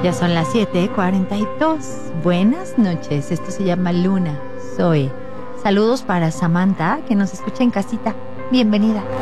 Ya son las 7:42. Buenas noches. Esto se llama Luna. Soy. Saludos para Samantha, que nos escucha en casita. Bienvenida.